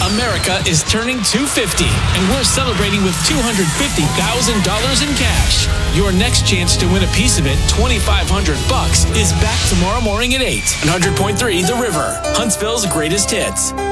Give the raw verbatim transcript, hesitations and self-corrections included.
America is turning two hundred fifty, and we're celebrating with two hundred fifty thousand dollars in cash. Your next chance to win a piece of it, twenty-five hundred bucks, is back tomorrow morning at eight. one hundred point three The River, Huntsville's greatest hits.